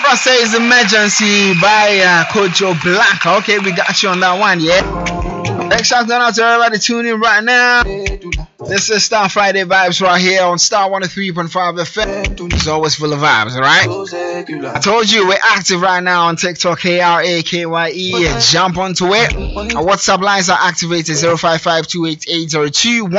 God Says Emergency by Coach Joe Black. Okay, we got you on that one, yeah. Next shout going out to everybody tuning in right now. This is Star Friday Vibes right here on Star 103.5 FM. It's always full of vibes, alright? I told you we're active right now on TikTok, KRAKYE. Jump onto it. Our WhatsApp lines are activated 055-288-0211.